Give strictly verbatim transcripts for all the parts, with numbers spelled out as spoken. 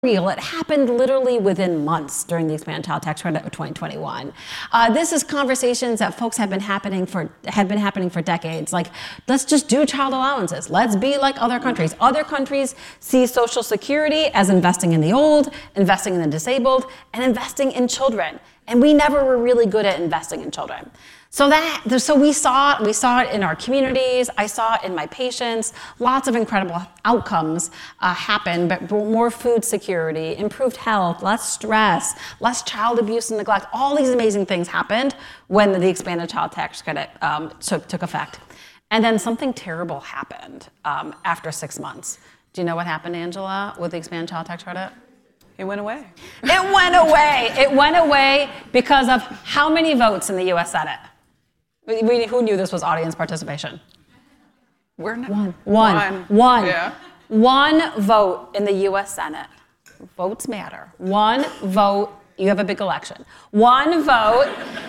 real. It happened literally within months during the expanded child tax credit of twenty twenty-one. Uh, this is conversations that folks have been happening for had been happening for decades. Like, let's just do child allowances. Let's be like other countries. Other countries see Social Security as investing in the old, investing in the disabled, and investing in children. And we never were really good at investing in children. So that, so we saw it, we saw it in our communities, I saw it in my patients, lots of incredible outcomes uh, happen, but more food security, improved health, less stress, less child abuse and neglect, all these amazing things happened when the expanded child tax credit um, took, took effect. And then something terrible happened um, after six months. Do you know what happened, Angela, with the expanded child tax credit? It went away. It went away. It went away because of how many votes in the U S Senate? We, who knew this was audience participation? We're not. One. One. One. One. Yeah. One vote in the U S Senate. Votes matter. One vote. You have a big election. One vote.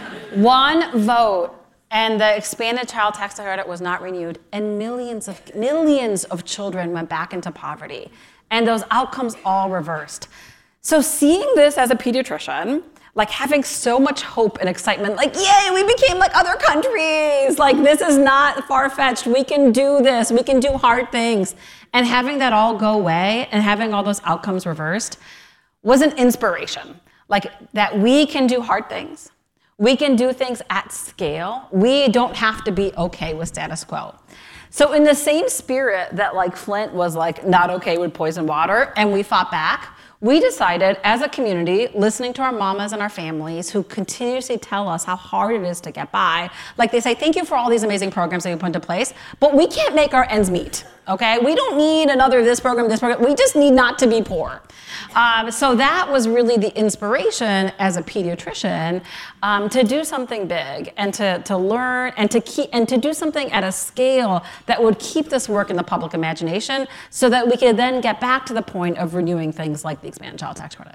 One vote. And the expanded child tax credit was not renewed, and millions of millions of children went back into poverty, and those outcomes all reversed. So seeing this as a pediatrician, like having so much hope and excitement, like, yay, we became like other countries. Like, this is not far-fetched. We can do this. We can do hard things. And having that all go away and having all those outcomes reversed was an inspiration. Like, that we can do hard things. We can do things at scale. We don't have to be okay with status quo. So in the same spirit that like Flint was like not okay with poison water and we fought back, we decided as a community, listening to our mamas and our families who continuously tell us how hard it is to get by, like they say, thank you for all these amazing programs that you put into place, but we can't make our ends meet, okay? We don't need another this program, this program. We just need not to be poor. Um, so that was really the inspiration as a pediatrician um, to do something big and to, to learn and to keep and to do something at a scale that would keep this work in the public imagination so that we could then get back to the point of renewing things like the expanded child tax credit.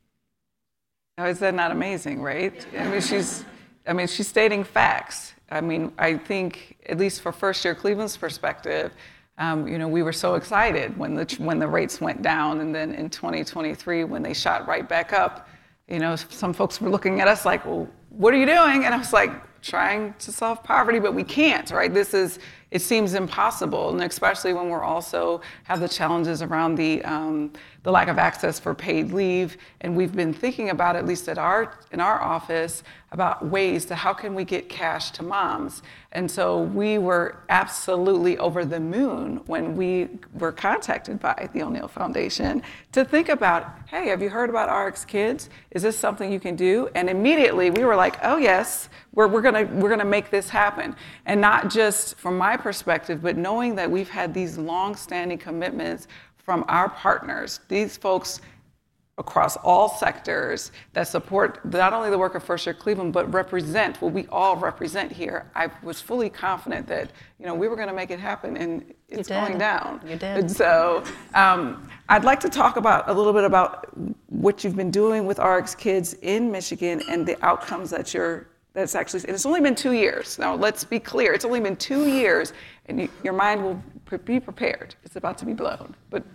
Now, is that not amazing, right? I mean, she's, I mean, she's stating facts. I mean, I think, at least for First Year Cleveland's perspective, Um, you know, we were so excited when the when the rates went down, and then in twenty twenty-three when they shot right back up, you know, some folks were looking at us like, well, what are you doing? And I was like, trying to solve poverty, but we can't, right? This is, it seems impossible, and especially when we're also have the challenges around the um, the lack of access for paid leave, and we've been thinking about, at least at our in our office, about ways to how can we get cash to moms. And so we were absolutely over the moon when we were contacted by the O'Neill Foundation to think about, hey, have you heard about R X Kids? Is this something you can do? And immediately we were like, oh yes, we're we're gonna we're gonna make this happen. And not just from my perspective, but knowing that we've had these long-standing commitments from our partners, these folks across all sectors that support not only the work of First Year Cleveland, but represent what we all represent here. I was fully confident that, you know, we were going to make it happen, and it's going down. You did. And so um, I'd like to talk about a little bit about what you've been doing with R X Kids in Michigan and the outcomes that you're, that's actually, and it's only been two years. Now, let's be clear. It's only been two years, and you, your mind will pre- be prepared. It's about to be blown. But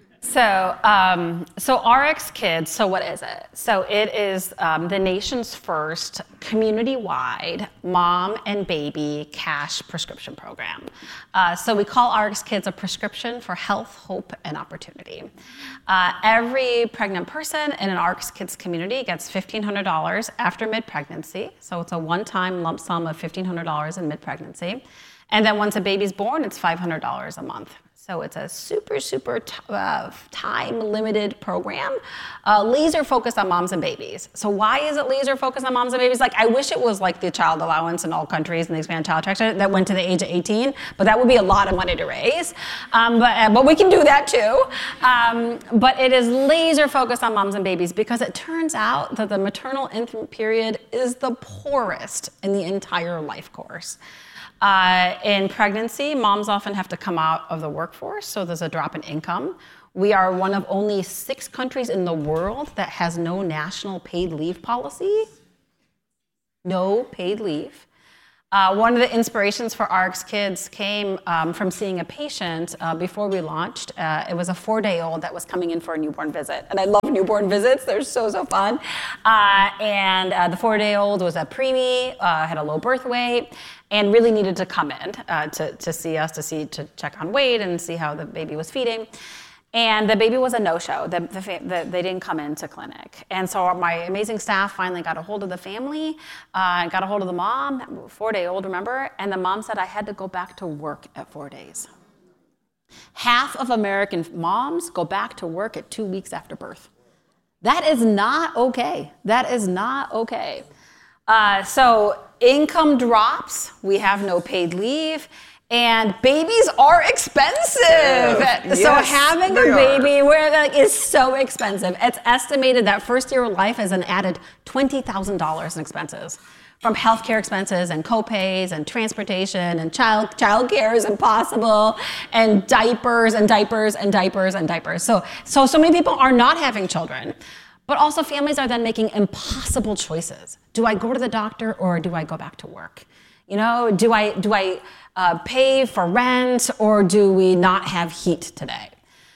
So, um, so R X Kids, so what is it? So it is um, the nation's first community-wide mom and baby cash prescription program. Uh, so we call R X Kids a prescription for health, hope, and opportunity. Uh, every pregnant person in an R X Kids community gets fifteen hundred dollars after mid-pregnancy. So it's a one-time lump sum of fifteen hundred dollars in mid-pregnancy. And then once a baby's born, it's five hundred dollars a month. So it's a super, super t- uh, time-limited program, uh, laser focused on moms and babies. So why is it laser focused on moms and babies? Like, I wish it was like the child allowance in all countries and the expanded child tax credit that went to the age of eighteen, but that would be a lot of money to raise. Um, but, uh, but we can do that too. Um, but it is laser focused on moms and babies because it turns out that the maternal infant period is the poorest in the entire life course. Uh, in pregnancy, moms often have to come out of the workforce, so there's a drop in income. We are one of only six countries in the world that has no national paid leave policy. No paid leave. Uh, one of the inspirations for R X Kids came um, from seeing a patient uh, before we launched. Uh, it was a four-day-old that was coming in for a newborn visit. And I love newborn visits. They're so, so fun. Uh, and uh, the four-day-old was a preemie, uh, had a low birth weight, and really needed to come in uh, to, to see us, to see to check on weight and see how the baby was feeding. And the baby was a no-show. The, the, the, they didn't come into clinic. And so my amazing staff finally got a hold of the family, uh, got a hold of the mom, four-day-old, remember? And the mom said, I had to go back to work at four days. Half of American moms go back to work at two weeks after birth. That is not okay. That is not okay. Uh, so income drops. We have no paid leave. And babies are expensive. Yeah. So Yes, having a baby where like, is so expensive. It's estimated that first year of life is an added twenty thousand dollars in expenses, from healthcare expenses and co-pays and transportation and child childcare is impossible, and diapers and diapers and diapers and diapers. So, so, so many people are not having children. But also families are then making impossible choices. Do I go to the doctor or do I go back to work? You know, do I do I uh, pay for rent or do we not have heat today?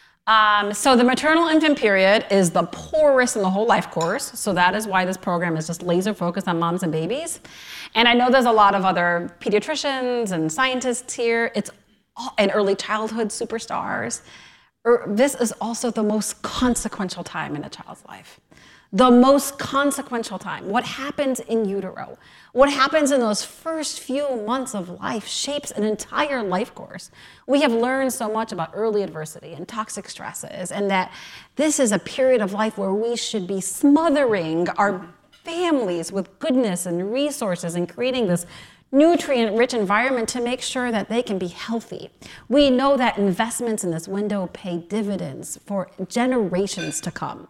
Um, so the maternal infant period is the poorest in the whole life course. So that is why this program is just laser focused on moms and babies. And I know there's a lot of other pediatricians and scientists here. It's all, and early childhood superstars. This is also the most consequential time in a child's life. The most consequential time. What happens in utero, what happens in those first few months of life shapes an entire life course. We have learned so much about early adversity and toxic stresses, and that this is a period of life where we should be smothering our families with goodness and resources and creating this nutrient-rich environment to make sure that they can be healthy. We know that investments in this window pay dividends for generations to come.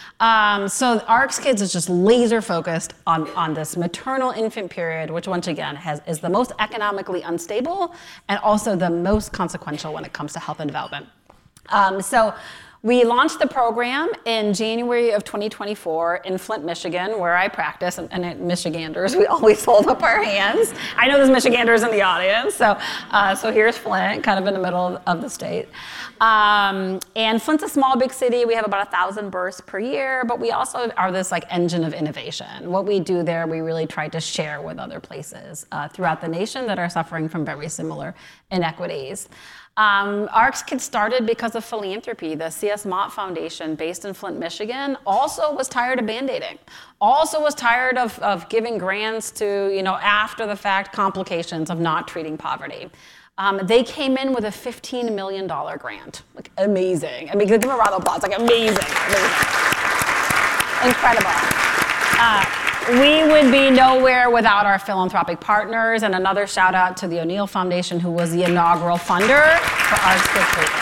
Um, so R X Kids is just laser focused on, on this maternal infant period, which once again has, is the most economically unstable and also the most consequential when it comes to health and development. Um, so we launched the program in January of twenty twenty-four in Flint, Michigan, where I practice, and, and at Michiganders, we always hold up our hands. I know there's Michiganders in the audience, so uh, so here's Flint, kind of in the middle of the state. Um, and Flint's a small, big city. We have about a thousand births per year, but we also are this like engine of innovation. What we do there, we really try to share with other places uh, throughout the nation that are suffering from very similar inequities. Um, R X Kids started because of philanthropy. The C S Mott Foundation, based in Flint, Michigan, also was tired of band-aiding. Also was tired of, of giving grants to, you know, after the fact complications of not treating poverty. Um, they came in with a fifteen million dollars grant. Like, amazing. I mean, give them a round of applause. Like, amazing. Amazing. Incredible. Uh, We would be nowhere without our philanthropic partners, and another shout out to the O'Neill Foundation, who was the inaugural funder for R X Kids.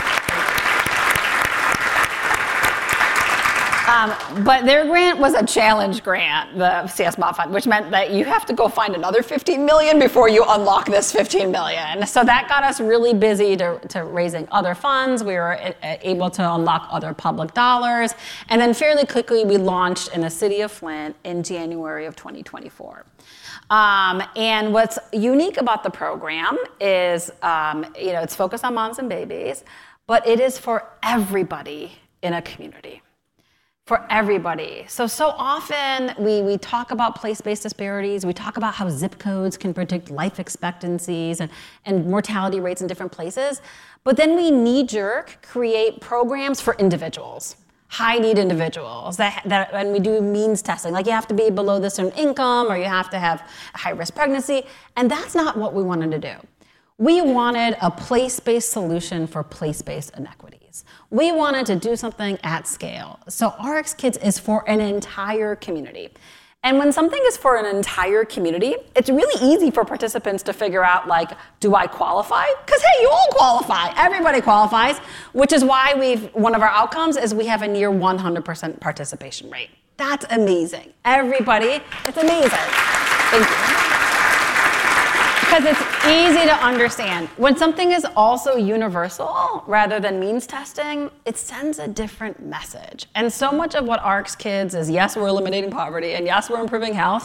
Um, but their grant was a challenge grant, the C S Mott Fund, which meant that you have to go find another fifteen million dollars before you unlock this fifteen million dollars. So that got us really busy to, to raising other funds. We were able to unlock other public dollars. And then fairly quickly, we launched in the city of Flint in January of twenty twenty-four. Um, and what's unique about the program is, um, you know, it's focused on moms and babies, but it is for everybody in a community. For everybody. So, so often we, we talk about place-based disparities. We talk about how zip codes can predict life expectancies and, and mortality rates in different places. But then we knee-jerk create programs for individuals, high-need individuals, that, that, and we do means testing. Like you have to be below this certain income or you have to have a high-risk pregnancy. And that's not what we wanted to do. We wanted a place-based solution for place-based inequities. We wanted to do something at scale. So R X Kids is for an entire community. And when something is for an entire community, it's really easy for participants to figure out, like, do I qualify? Because, hey, you all qualify. Everybody qualifies, which is why we've, one of our outcomes is we have a near one hundred percent participation rate. That's amazing. Everybody, it's amazing. Thank you. Because it's easy to understand. When something is also universal rather than means testing, it sends a different message. And so much of what R X Kids is, yes, we're eliminating poverty, and yes, we're improving health,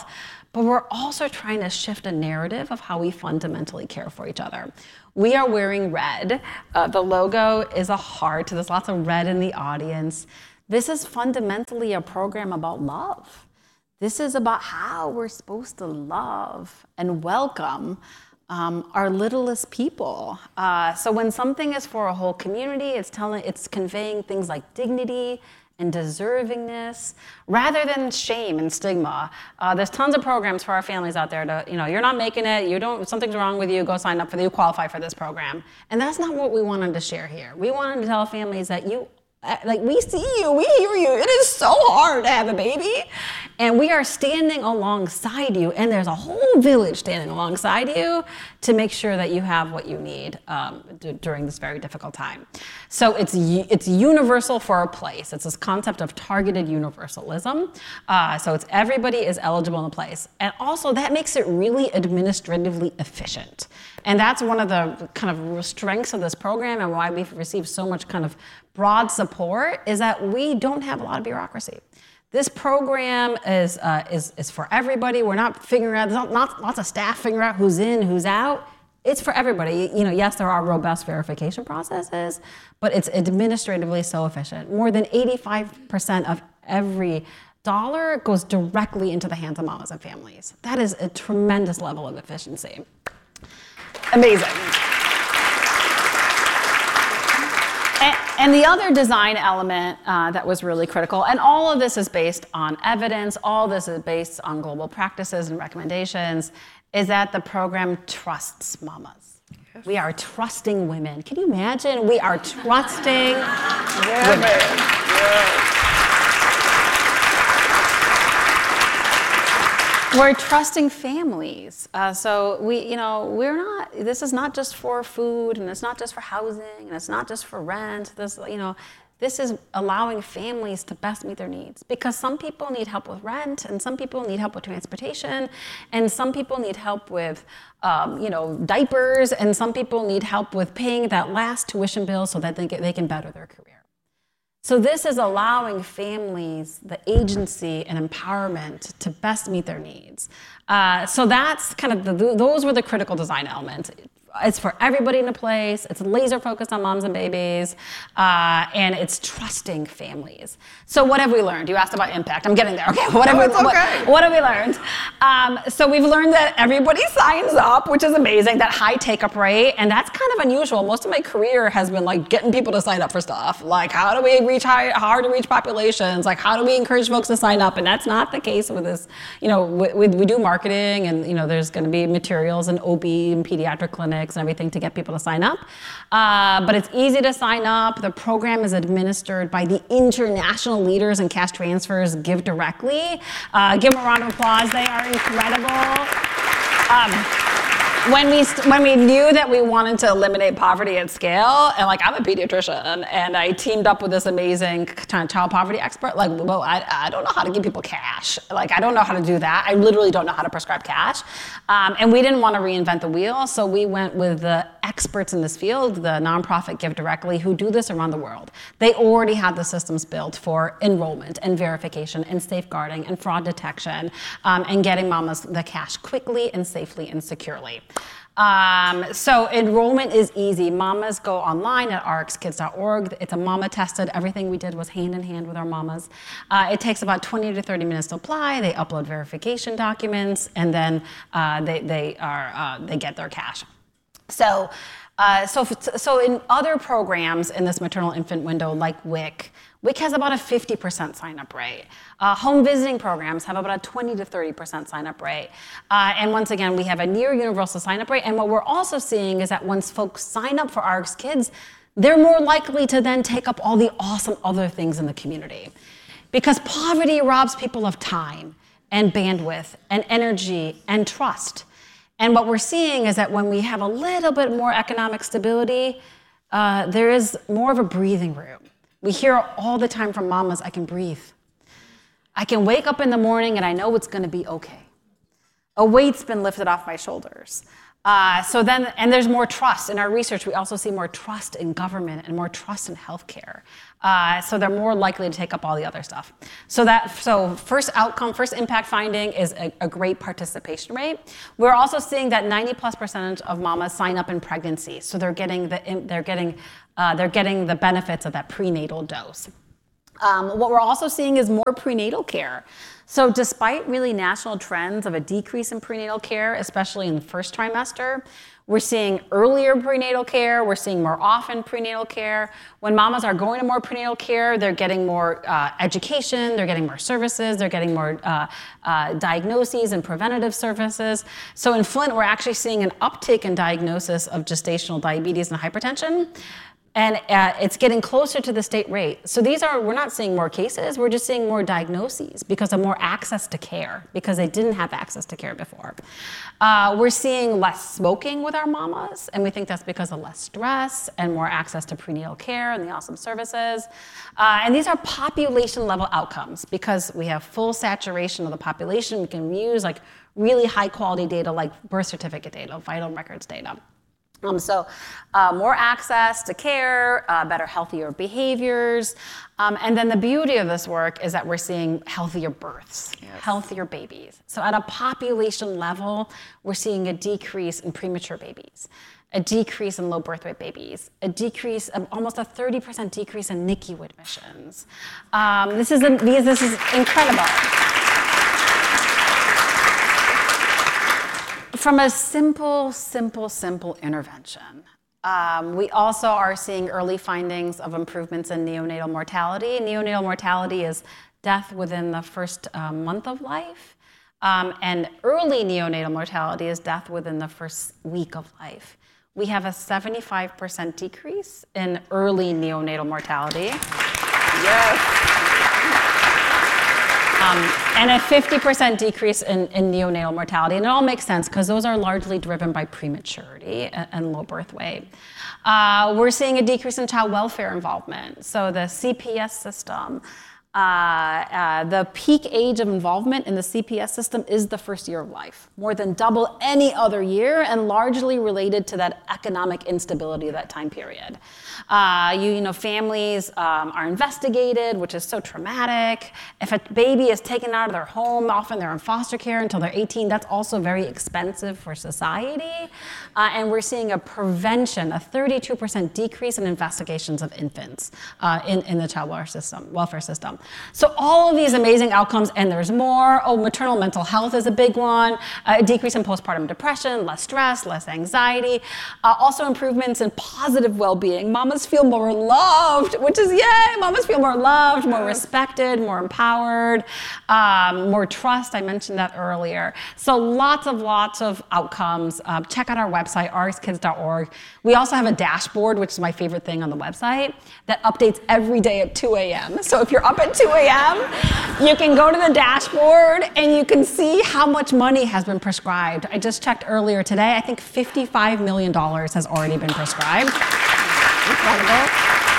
but we're also trying to shift a narrative of how we fundamentally care for each other. We are wearing red. Uh, the logo is a heart. There's lots of red in the audience. This is fundamentally a program about love. This is about how we're supposed to love and welcome um, our littlest people. Uh, so when something is for a whole community, it's telling, it's conveying things like dignity and deservingness, rather than shame and stigma. Uh, there's tons of programs for our families out there to, you know, you're not making it, you don't, something's wrong with you, go sign up for, you qualify for this program. And that's not what we wanted to share here. We wanted to tell families that you, like, we see you, we hear you, it is so hard to have a baby. And we are standing alongside you, and there's a whole village standing alongside you to make sure that you have what you need um, d- during this very difficult time. So it's it's universal for a place. It's this concept of targeted universalism. Uh, so it's everybody is eligible in a place. And also that makes it really administratively efficient. And that's one of the kind of strengths of this program and why we've received so much kind of broad support is that we don't have a lot of bureaucracy. This program is, uh, is, is for everybody. We're not figuring out, there's not, not lots of staff figuring out who's in, who's out. It's for everybody. You know, yes, there are robust verification processes, but it's administratively so efficient. More than eighty-five percent of every dollar goes directly into the hands of mamas and families. That is a tremendous level of efficiency. Amazing. And the other design element uh, that was really critical, and all of this is based on evidence, all this is based on global practices and recommendations, is that the program trusts mamas. Yes. We are trusting women. Can you imagine? We are trusting women. Yes. We're trusting families. Uh, so we, you know, we're not, this is not just for food, and it's not just for housing, and it's not just for rent. This, you know, this is allowing families to best meet their needs. Because some people need help with rent, and some people need help with transportation, and some people need help with, um, you know, diapers, and some people need help with paying that last tuition bill so that they, get, they can better their career. So this is allowing families the agency and empowerment to best meet their needs. Uh, so that's kind of, the, those were the critical design elements. It's for everybody in a place, it's laser focused on moms and babies, uh, and it's trusting families. So what have we learned? You asked about impact. I'm getting there. Okay, what, have, no, we, it's okay. what, what have we learned? Um, so we've learned that everybody signs up, which is amazing, that high take-up rate, and that's kind of unusual. Most of my career has been like getting people to sign up for stuff. Like how do we reach high, hard to reach populations? Like how do we encourage folks to sign up? And that's not the case with this. You know, we, we, we do marketing, and you know, there's going to be materials and O B and pediatric clinics and everything to get people to sign up. Uh, but it's easy to sign up. The program is administered by the international leaders in cash transfers, Give Directly. Uh, give them a round of applause. They are incredible. Um, When we when we knew that we wanted to eliminate poverty at scale, and like I'm a pediatrician, and I teamed up with this amazing child poverty expert, like, well, I, I don't know how to give people cash. Like, I don't know how to do that. I literally don't know how to prescribe cash. Um, and we didn't want to reinvent the wheel, so we went with the experts in this field, the nonprofit Give Directly, who do this around the world. They already had the systems built for enrollment and verification and safeguarding and fraud detection um, and getting mamas the cash quickly and safely and securely. Um, so enrollment is easy. Mamas go online at r x kids dot org. It's a mama tested. Everything we did was hand in hand with our mamas. Uh, it takes about twenty to thirty minutes to apply. They upload verification documents, and then uh, they, they, are, uh, they get their cash. So, uh, so, so in other programs in this maternal infant window, like W I C, W I C has about a fifty percent sign-up rate. Uh, home visiting programs have about a twenty to thirty percent sign-up rate. Uh, and once again, we have a near universal sign-up rate. And what we're also seeing is that once folks sign up for R X Kids, they're more likely to then take up all the awesome other things in the community. Because poverty robs people of time and bandwidth and energy and trust. And what we're seeing is that when we have a little bit more economic stability, uh, there is more of a breathing room. We hear all the time from mamas, I can breathe. I can wake up in the morning and I know it's gonna be okay. A weight's been lifted off my shoulders. Uh, so then, and there's more trust. In our research, we also see more trust in government and more trust in healthcare. Uh, so they're more likely to take up all the other stuff. So that so first outcome, first impact finding is a, a great participation rate. We're also seeing that ninety plus percent of mamas sign up in pregnancy, so they're getting the they're getting uh, they're getting the benefits of that prenatal dose. Um, what we're also seeing is more prenatal care. So despite really national trends of a decrease in prenatal care, especially in the first trimester, we're seeing earlier prenatal care, we're seeing more often prenatal care. When mamas are going to more prenatal care, they're getting more uh, education, they're getting more services, they're getting more uh, uh, diagnoses and preventative services. So in Flint, we're actually seeing an uptick in diagnosis of gestational diabetes and hypertension. And uh, it's getting closer to the state rate. So these are, we're not seeing more cases, we're just seeing more diagnoses because of more access to care, because they didn't have access to care before. Uh, we're seeing less smoking with our mamas, and we think that's because of less stress and more access to prenatal care and the awesome services. Uh, and these are population level outcomes because we have full saturation of the population. We can use like really high quality data like birth certificate data, vital records data. Um, so uh, more access to care, uh, better, healthier behaviors. Um, and then the beauty of this work is that we're seeing healthier births, yes. healthier babies. So at a population level, we're seeing a decrease in premature babies, a decrease in low birth weight babies, a decrease, of almost a thirty percent decrease in N I C U admissions. Um, this is a, this is incredible. From a simple, simple, simple intervention. Um, we also are seeing early findings of improvements in neonatal mortality. Neonatal mortality is death within the first uh, month of life. Um, and early neonatal mortality is death within the first week of life. We have a seventy-five percent decrease in early neonatal mortality. Yes. Um, and a fifty percent decrease in, in neonatal mortality. And it all makes sense because those are largely driven by prematurity and, and low birth weight. Uh, we're seeing a decrease in child welfare involvement. So the C P S system, uh, uh, the peak age of involvement in the C P S system is the first year of life, more than double any other year and largely related to that economic instability of that time period. Uh, you, you know, families um, are investigated, which is so traumatic. If a baby is taken out of their home, often they're in foster care until they're eighteen. That's also very expensive for society. Uh, and we're seeing a prevention, a thirty-two percent decrease in investigations of infants uh, in, in the child welfare system, welfare system. So all of these amazing outcomes, and there's more. Oh, maternal mental health is a big one. Uh, a decrease in postpartum depression, less stress, less anxiety. Uh, also improvements in positive well-being. Mamas feel more loved, which is yay! Mamas feel more loved, more respected, more empowered, um, more trust. I mentioned that earlier. So lots of, lots of outcomes. Uh, check out our website, r x kids dot org. We also have a dashboard, which is my favorite thing on the website, that updates every day at two a.m. So if you're up at two a.m., you can go to the dashboard and you can see how much money has been prescribed. I just checked earlier today. I think fifty-five million dollars has already been prescribed. Incredible.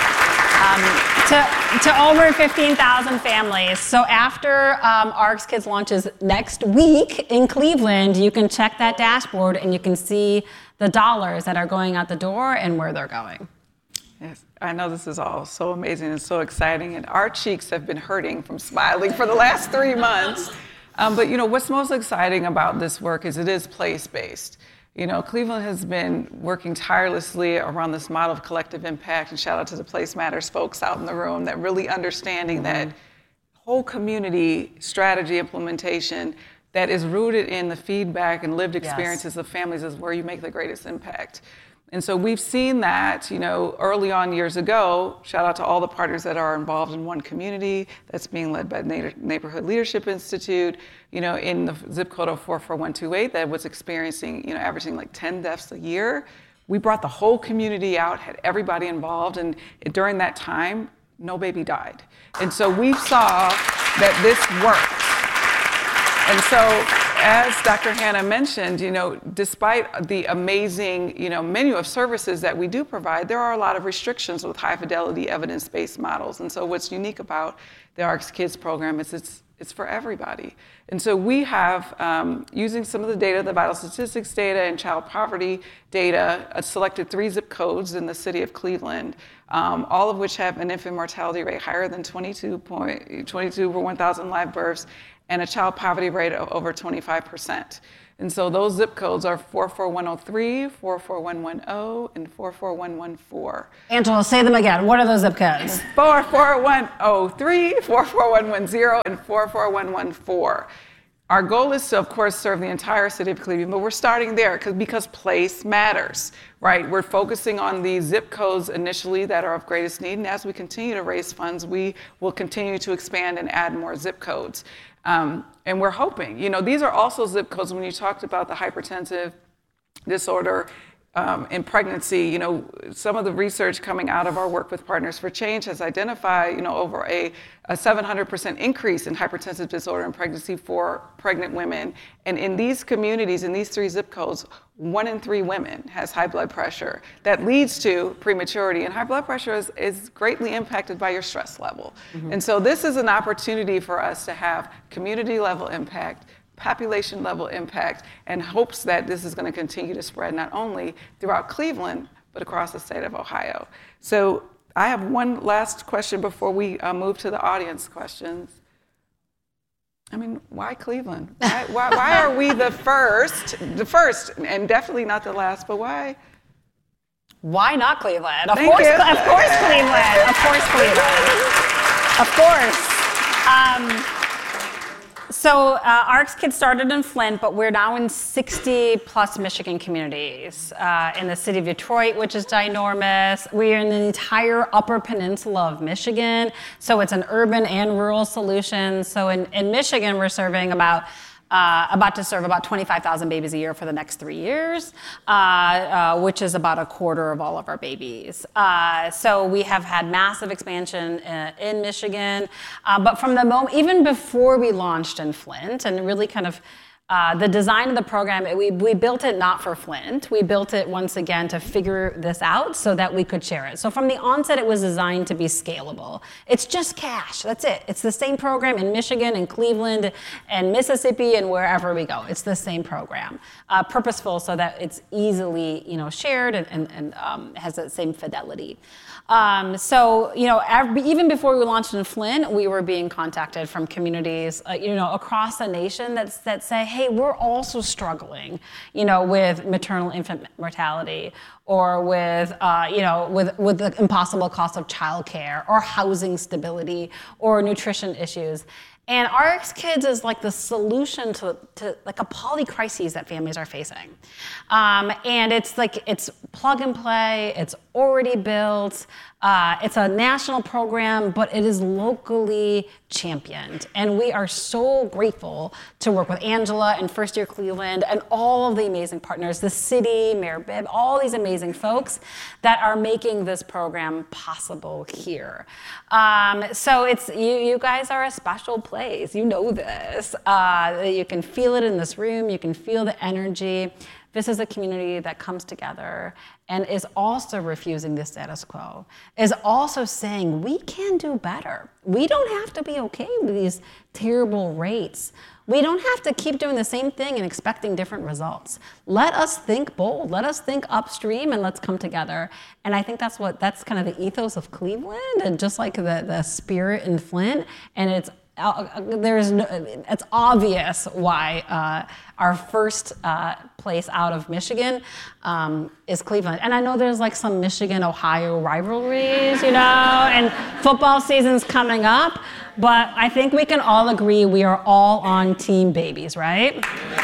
Um, to, to over fifteen thousand families. So after um, R X Kids launches next week in Cleveland, you can check that dashboard and you can see the dollars that are going out the door and where they're going. Yes, I know this is all so amazing and so exciting, and our cheeks have been hurting from smiling for the last three months. Um, but you know, what's most exciting about this work is it is place-based. You know, Cleveland has been working tirelessly around this model of collective impact, and shout out to the Place Matters folks out in the room that really understanding that whole community strategy implementation that is rooted in the feedback and lived experiences yes. of families is where you make the greatest impact. And so we've seen that, you know, early on years ago, shout out to all the partners that are involved in One Community, that's being led by the Neighborhood Leadership Institute, you know, in the zip code of four four one two eight that was experiencing, you know, averaging like ten deaths a year. We brought the whole community out, had everybody involved, and during that time, no baby died. And so we saw that this worked. And so, as Doctor Hannah mentioned, you know, despite the amazing, you know, menu of services that we do provide, there are a lot of restrictions with high fidelity evidence-based models. And so what's unique about the R X Kids program is it's it's for everybody. And so we have, um, using some of the data, the vital statistics data and child poverty data, uh, selected three zip codes in the city of Cleveland, um, all of which have an infant mortality rate higher than twenty-two, twenty-two per one thousand live births, and a child poverty rate of over twenty-five percent. And so those zip codes are four four one oh three, four four one one oh, and four four one one four. Angela, say them again. What are those zip codes? four four one oh three, four four one one oh, and four four one one four. Our goal is to, of course, serve the entire city of Cleveland, but we're starting there because because place matters, right? We're focusing on the zip codes initially that are of greatest need, and as we continue to raise funds, we will continue to expand and add more zip codes. Um, and we're hoping, you know, these are also zip codes when you talked about the hypertensive disorder um, in pregnancy. You know, some of the research coming out of our work with Partners for Change has identified, you know, over a, a seven hundred percent increase in hypertensive disorder in pregnancy for pregnant women. And in these communities, in these three zip codes, one in three women has high blood pressure. That leads to prematurity, and high blood pressure is, is greatly impacted by your stress level. Mm-hmm. And so this is an opportunity for us to have community level impact, population level impact, and hopes that this is going to continue to spread not only throughout Cleveland, but across the state of Ohio. So I have one last question before we uh, move to the audience questions. I mean, why Cleveland? Why, why, why are we the first, the first, and definitely not the last, but why? Why not Cleveland? Of Thank course, you. of course Cleveland. Of course Cleveland. Of course. Um, So uh, ARC-Kids started in Flint, but we're now in sixty plus Michigan communities. Uh, in the city of Detroit, which is ginormous. We are in the entire Upper Peninsula of Michigan. So it's an urban and rural solution. So in, in Michigan, we're serving about Uh, about to serve about twenty-five thousand babies a year for the next three years, uh, uh, which is about a quarter of all of our babies. Uh, so we have had massive expansion uh, in Michigan. Uh, but from the moment, even before we launched in Flint, and really kind of Uh, the design of the program, we, we built it not for Flint. We built it once again to figure this out so that we could share it. So from the onset, it was designed to be scalable. It's just cash, that's it. It's the same program in Michigan and Cleveland and Mississippi and wherever we go. It's the same program. Uh, purposeful so that it's easily, you know, shared and, and, and um, has that same fidelity. Um, so, you know, every, even before we launched in Flint, we were being contacted from communities, uh, you know, across the nation that, that say, hey, we're also struggling, you know, with maternal infant mortality or with, uh, you know, with, with the impossible cost of childcare or housing stability or nutrition issues. And ARC-Kids is like the solution to, to like a polycrises that families are facing. Um, and it's like, it's plug and play, it's already built, uh, it's a national program, but it is locally championed. And we are so grateful to work with Angela and First Year Cleveland and all of the amazing partners, the city, Mayor Bibb, all these amazing folks that are making this program possible here. Um, so it's, you, you guys are a special place. You know this. Uh, you can feel it in this room. You can feel the energy. This is a community that comes together and is also refusing the status quo, is also saying we can do better. We don't have to be okay with these terrible rates. We don't have to keep doing the same thing and expecting different results. Let us think bold. Let us think upstream, and let's come together. And I think that's what that's kind of the ethos of Cleveland, and just like the, the spirit in Flint. And it's uh, there's no, it's obvious why uh, our first uh, place out of Michigan um, is Cleveland. And I know there's like some Michigan-Ohio rivalries, you know, and football season's coming up. But I think we can all agree we are all on team babies, right?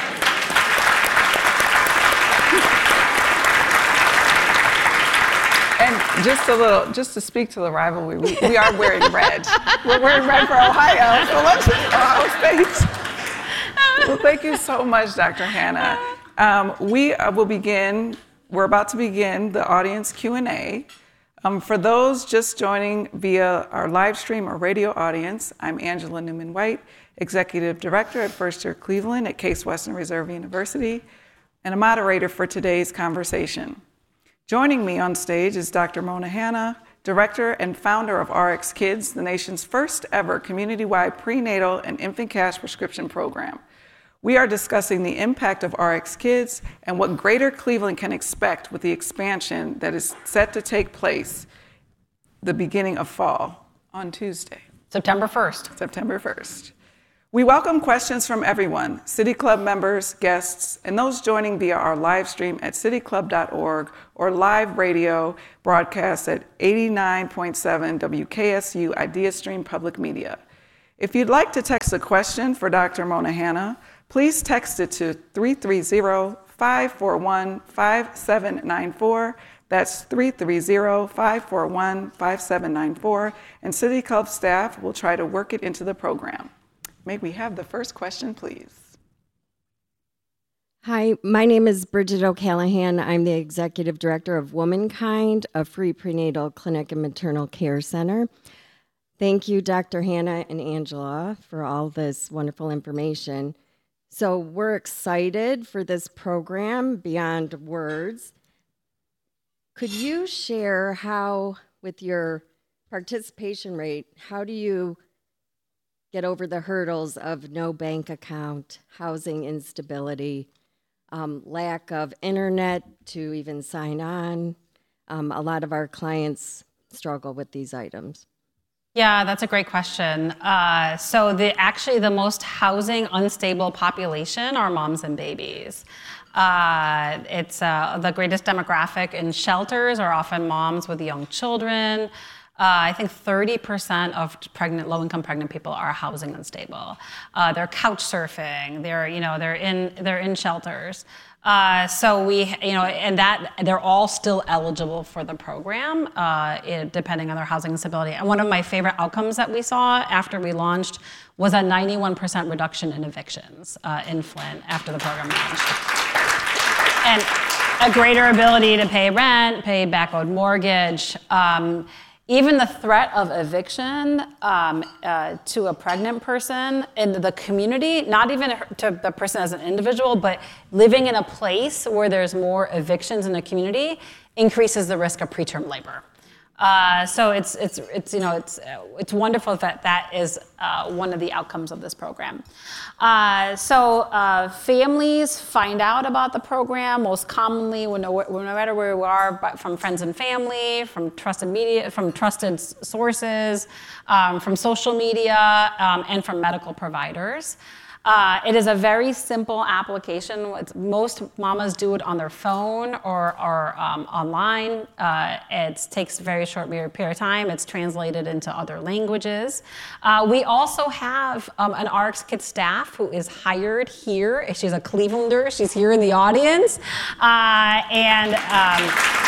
And just a little, just to speak to the rivalry, we, we are wearing red. We're wearing red for Ohio, so let's Ohio State. Well, thank you so much, Doctor Hannah. Um, we uh, will begin, we're about to begin the audience Q and A. Um, for those just joining via our live stream or radio audience, I'm Angela Newman-White, Executive Director at First Year Cleveland at Case Western Reserve University, and a moderator for today's conversation. Joining me on stage is Doctor Mona Hanna, director and founder of R X Kids, the nation's first ever community-wide prenatal and infant cash prescription program. We are discussing the impact of R X Kids and what Greater Cleveland can expect with the expansion that is set to take place the beginning of fall on Tuesday. September first. September first. We welcome questions from everyone, City Club members, guests, and those joining via our live stream at city club dot org or live radio broadcast at eighty-nine point seven W K S U IdeaStream Public Media. If you'd like to text a question for Doctor Mona Hanna, please text it to three three zero, five four one, five seven nine four. That's three three zero, five four one, five seven nine four, and City Club staff will try to work it into the program. May we have the first question, please? Hi, my name is Bridget O'Callahan. I'm the Executive Director of Womankind, a free prenatal clinic and maternal care center. Thank you, Doctor Hanna and Angela, for all this wonderful information. So we're excited for this program, Beyond Words. Could you share how, with your participation rate, how do you get over the hurdles of no bank account, housing instability, um, lack of internet to even sign on? Um, a lot of our clients struggle with these items. Yeah, that's a great question. Uh, so the actually the most housing unstable population are moms and babies. Uh, it's uh, the greatest demographic in shelters are often moms with young children. Uh, I think thirty percent of pregnant, low-income pregnant people are housing unstable. Uh, they're couch surfing. They're, you know, they're in they're in shelters. Uh, so we, you know, and that they're all still eligible for the program, uh, it, depending on their housing instability. And one of my favorite outcomes that we saw after we launched was a ninety-one percent reduction in evictions uh, in Flint after the program launched, and a greater ability to pay rent, pay back owed mortgage. Um, Even the threat of eviction um, uh, to a pregnant person in the community, not even to the person as an individual, but living in a place where there's more evictions in the community increases the risk of preterm labor. Uh, so it's it's it's you know it's it's wonderful that that is uh, one of the outcomes of this program. Uh, so uh, families find out about the program most commonly when no, no matter where we are, but from friends and family, from trusted media, from trusted sources, um, from social media, um, and from medical providers. Uh, it is a very simple application. It's, most mamas do it on their phone or, or um, online. Uh, it takes a very short period of time. It's translated into other languages. Uh, we also have um, an R X Kids staff who is hired here. She's a Clevelander. She's here in the audience. Uh, and um,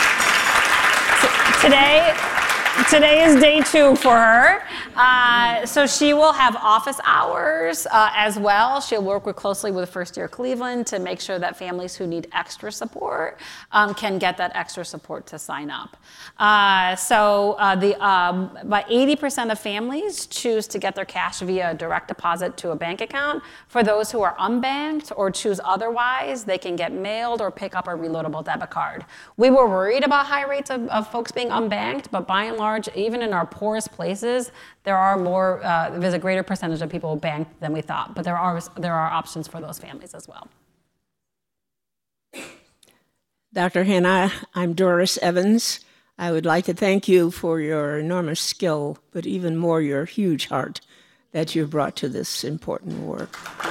t- today, Today is day two for her. Uh, so she will have office hours uh, as well. She'll work with, closely with First Year Cleveland to make sure that families who need extra support um, can get that extra support to sign up. Uh, so uh, the um, about eighty percent of families choose to get their cash via direct deposit to a bank account. For those who are unbanked or choose otherwise, they can get mailed or pick up a reloadable debit card. We were worried about high rates of, of folks being unbanked, but by and large, even in our poorest places, there are more, uh, there's a greater percentage of people banked than we thought, but there are, there are options for those families as well. Doctor Hanna, I'm Doris Evans. I would like to thank you for your enormous skill, but even more your huge heart that you've brought to this important work.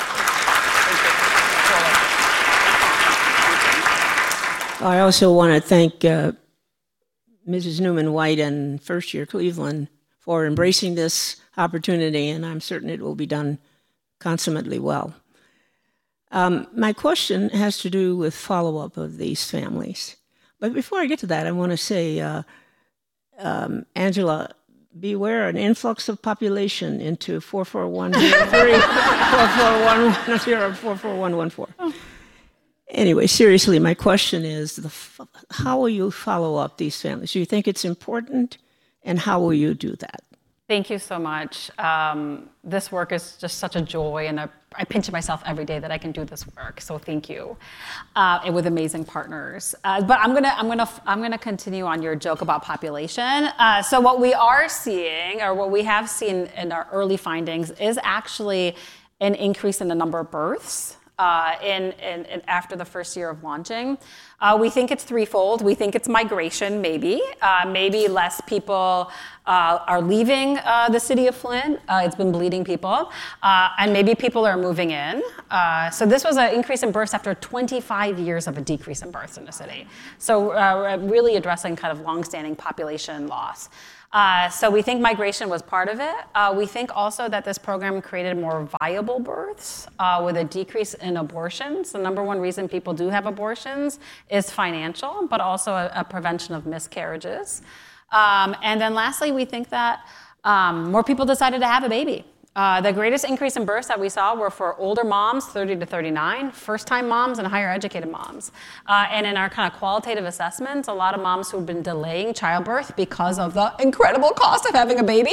I also want to thank uh, Missus Newman-White and First Year Cleveland for embracing this opportunity, and I'm certain it will be done consummately well. Um, my question has to do with follow-up of these families. But before I get to that, I want to say, uh, um, Angela, beware an influx of population into four four one zero three, four four one one zero, four four one one four. Anyway, seriously, my question is, the, how will you follow up these families? Do you think it's important, and how will you do that? Thank you so much. Um, this work is just such a joy, and a, I pinch myself every day that I can do this work. So thank you, uh, and with amazing partners. Uh, but I'm gonna, I'm gonna, I'm gonna continue on your joke about population. Uh, so what we are seeing, or what we have seen in our early findings, is actually an increase in the number of births. Uh, in, in, in after the first year of launching. Uh, we think it's threefold. We think it's migration, maybe. Uh, maybe less people uh, are leaving uh, the city of Flint. Uh, it's been bleeding people. Uh, and maybe people are moving in. Uh, so this was an increase in births after twenty-five years of a decrease in births in the city. So uh, really addressing kind of longstanding population loss. Uh, so we think migration was part of it. Uh, we think also that this program created more viable births uh, with a decrease in abortions. The number one reason people do have abortions is financial, but also a, a prevention of miscarriages. Um, and then lastly, we think that um, more people decided to have a baby. Uh, the greatest increase in births that we saw were for older moms, thirty to thirty-nine, first-time moms, and higher educated moms. Uh, and in our kind of qualitative assessments, a lot of moms who've been delaying childbirth because of the incredible cost of having a baby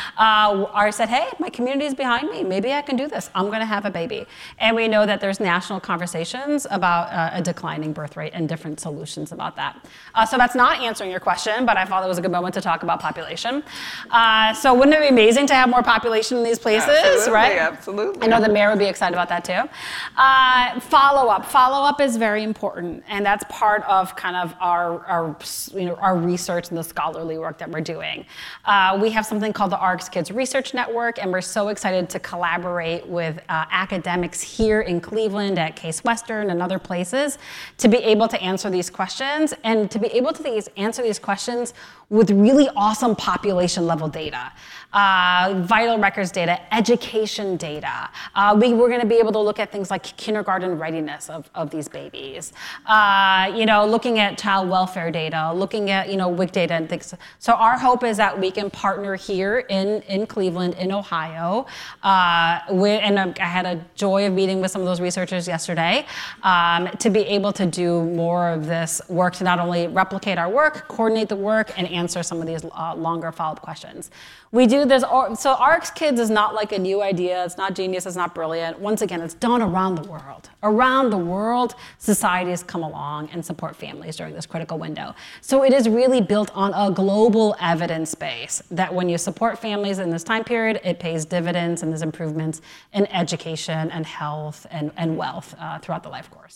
uh, are said, hey, my community is behind me. Maybe I can do this. I'm going to have a baby. And we know that there's national conversations about uh, a declining birth rate and different solutions about that. Uh, so that's not answering your question, but I thought it was a good moment to talk about population. Uh, so wouldn't it be amazing to have more population in these places? Absolutely, right? Absolutely. I know the mayor would be excited about that too. Uh, follow-up. Follow-up is very important, and that's part of kind of our, our, you know, our research and the scholarly work that we're doing. Uh, we have something called the A R C S Kids Research Network, and we're so excited to collaborate with uh, academics here in Cleveland at Case Western and other places to be able to answer these questions, and to be able to these, answer these questions with really awesome population level data. Uh, vital records data, education data. Uh, we, we're going to be able to look at things like kindergarten readiness of, of these babies. Uh, you know, looking at child welfare data, looking at, you know, W I C data and things. So our hope is that we can partner here in, in Cleveland, in Ohio. Uh, with, and I had a joy of meeting with some of those researchers yesterday um, to be able to do more of this work to not only replicate our work, coordinate the work, and answer some of these uh, longer follow-up questions. We do this, so A R C S Kids is not like a new idea, it's not genius, it's not brilliant. Once again, it's done around the world. Around the world, societies come along and support families during this critical window. So it is really built on a global evidence base that when you support families in this time period, it pays dividends and there's improvements in education and health and, and wealth uh, throughout the life course.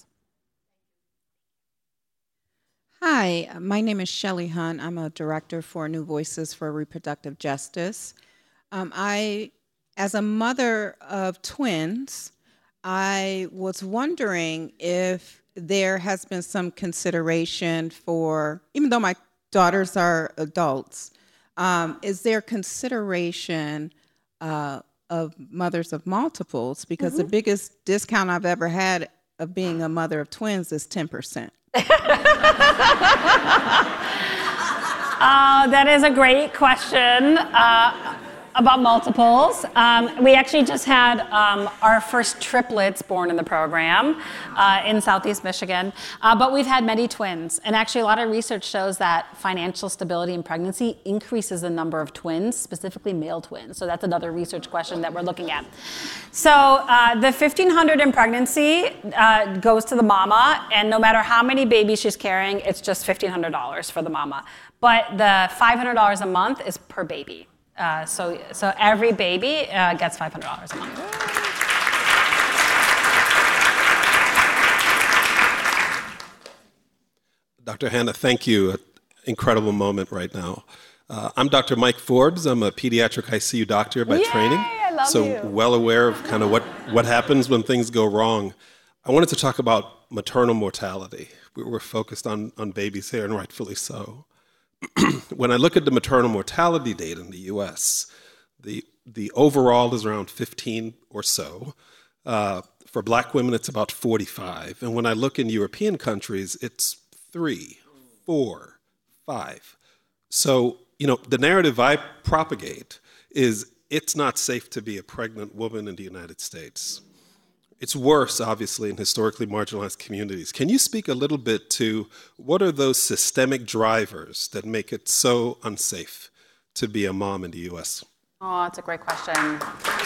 Hi, my name is Shelley Hunt. I'm a director for New Voices for Reproductive Justice. Um, I, as a mother of twins, I was wondering if there has been some consideration for, even though my daughters are adults, um, is there consideration uh, of mothers of multiples? Because mm-hmm. the biggest discount I've ever had of being a mother of twins is ten percent. uh, that is a great question uh, about multiples. Um, we actually just had um, our first triplets born in the program uh, in Southeast Michigan, uh, but we've had many twins. And actually a lot of research shows that financial stability in pregnancy increases the number of twins, specifically male twins. So that's another research question that we're looking at. So uh, the fifteen hundred in pregnancy uh, goes to the mama, and no matter how many babies she's carrying, it's just fifteen hundred dollars for the mama. But the five hundred dollars a month is per baby. Uh, so, so every baby uh, gets five hundred dollars a month. Doctor Hanna, thank you. An incredible moment right now. Uh, I'm Doctor Mike Forbes. I'm a pediatric I C U doctor by Yay, training. I love so you. well aware of kind of what, what happens when things go wrong. I wanted to talk about maternal mortality. We were focused on, on babies here, and rightfully so. When I look at the maternal mortality data in the U S, the the overall is around fifteen or so. Uh, for black women, it's about forty-five. And when I look in European countries, it's three, four, five. So, you know, the narrative I propagate is it's not safe to be a pregnant woman in the United States. It's worse, obviously, in historically marginalized communities. Can you speak a little bit to what are those systemic drivers that make it so unsafe to be a mom in the U S? Oh, that's a great question.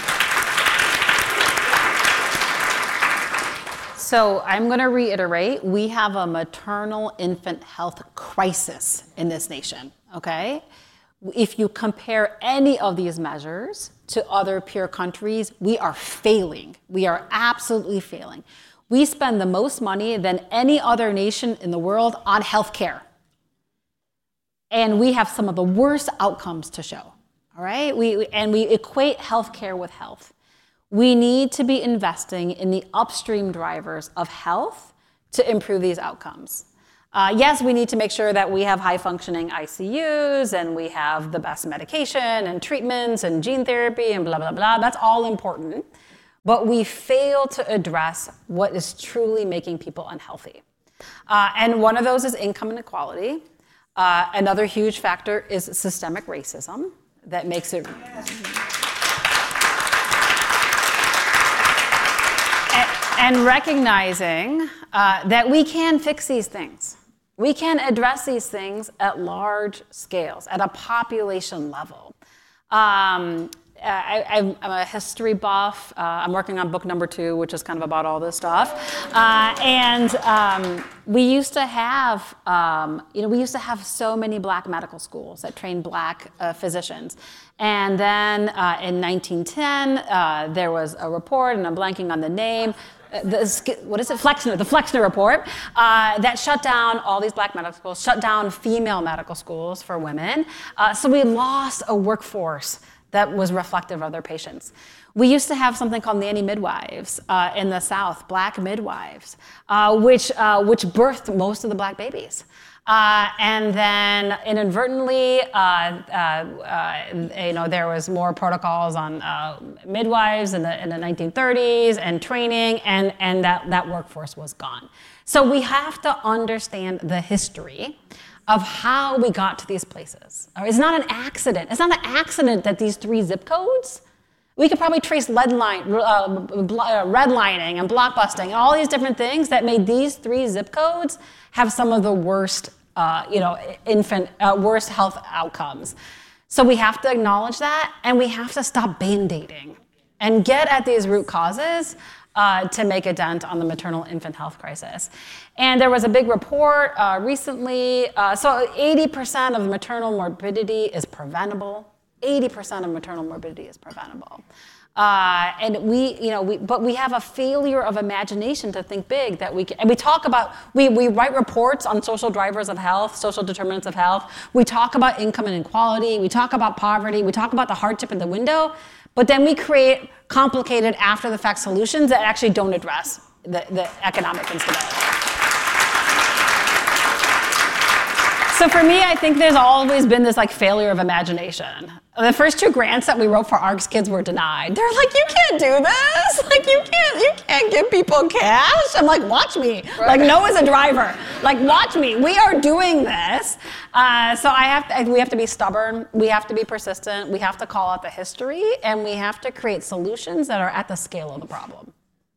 So I'm going to reiterate, we have a maternal infant health crisis in this nation, okay? If you compare any of these measures to other peer countries, we are failing. We are absolutely failing. We spend the most money than any other nation in the world on healthcare. And we have some of the worst outcomes to show, all right? We, and we equate healthcare with health. We need to be investing in the upstream drivers of health to improve these outcomes. Uh, yes, we need to make sure that we have high-functioning I C Us and we have the best medication and treatments and gene therapy and blah, blah, blah. That's all important. But we fail to address what is truly making people unhealthy. Uh, and one of those is income inequality. Uh, another huge factor is systemic racism that makes it... And recognizing uh, that we can fix these things. We can address these things at large scales, at a population level. Um, I, I'm a history buff. Uh, I'm working on book number two, which is kind of about all this stuff. Uh, and um, we used to have, um, you know, we used to have so many black medical schools that trained black uh, physicians. And then uh, in nineteen ten, uh, there was a report, and I'm blanking on the name, The, what is it, Flexner, the Flexner report, uh, that shut down all these black medical schools, shut down female medical schools for women. Uh, so we lost a workforce that was reflective of their patients. We used to have something called nanny midwives uh, in the South, black midwives, uh, which, uh, which birthed most of the black babies. Uh, and then inadvertently, uh, uh, uh, you know, there was more protocols on uh, midwives in the, in the nineteen thirties and training, and, and that, that workforce was gone. So we have to understand the history of how we got to these places. It's not an accident. It's not an accident that these three zip codes, we could probably trace lead line, uh, redlining and blockbusting and all these different things that made these three zip codes have some of the worst, uh, you know, infant, uh, worst health outcomes. So we have to acknowledge that, and we have to stop band-aiding and get at these root causes uh, to make a dent on the maternal infant health crisis. And there was a big report uh, recently. Uh, so eighty percent of maternal morbidity is preventable. eighty percent of maternal morbidity is preventable. Uh, and we, you know, we, but we have a failure of imagination to think big that we can, and we talk about, we, we write reports on social drivers of health, social determinants of health. We talk about income inequality. We talk about poverty. We talk about the hardship in the window, but then we create complicated after the fact solutions that actually don't address the, the economic instability. So for me, I think there's always been this like failure of imagination. The first two grants that we wrote for A R C S kids were denied. They're like, you can't do this. Like, you can't, you can't give people cash. I'm like, watch me. Right. Like, Noah's a driver. Like, watch me. We are doing this. Uh, so I have to, we have to be stubborn. We have to be persistent. We have to call out the history, and we have to create solutions that are at the scale of the problem.